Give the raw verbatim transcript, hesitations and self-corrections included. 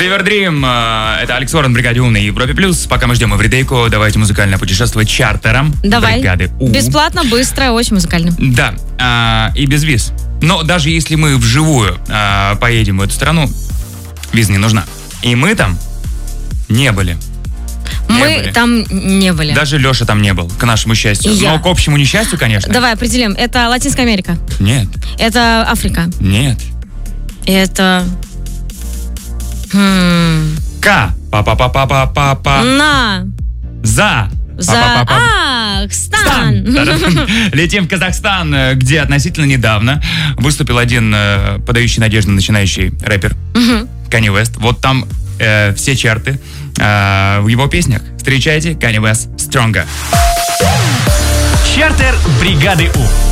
Fever Dream, э, это Алекс Уоррен, бригаде У на Европе плюс. Пока мы ждем Эвридейку, давайте музыкально путешествовать чартером. Давай. Бригады У. Бесплатно, быстро, очень музыкально. Да, э, и без виз. Но даже если мы вживую э, поедем в эту страну, виза не нужна. И мы там не были. Не мы были. там не были. Даже Леша там не был, к нашему счастью. Я. Но к общему несчастью, конечно. Давай определим. Это Латинская Америка. Нет. Это Африка. Нет. Это... Хм... К. Па-па-па-па-па-па. На. За. За... Па-па-па-па. Ахстан. Летим в Казахстан, где относительно недавно выступил один э, подающий надежды начинающий рэпер Kanye West. Вот там э, все чарты э, в его песнях. Встречайте Kanye West Stronger. Чартер бригады У.